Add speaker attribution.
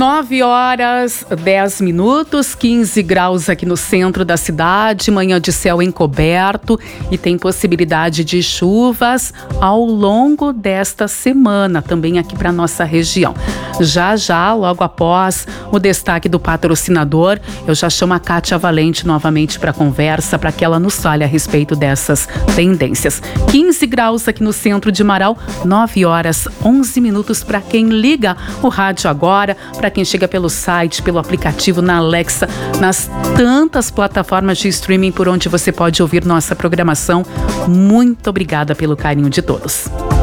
Speaker 1: 9h10, 15 graus aqui no centro da cidade, manhã de céu encoberto e tem possibilidade de chuvas ao longo desta semana, também aqui para nossa região. Já, logo após o destaque do patrocinador, eu já chamo a Kátia Valente novamente para conversa, para que ela nos fale a respeito dessas tendências. 15 graus aqui no centro de Marau, 9h11 para quem liga o rádio agora, para quem chega pelo site, pelo aplicativo, na Alexa, nas tantas plataformas de streaming por onde você pode ouvir nossa programação. Muito obrigada pelo carinho de todos.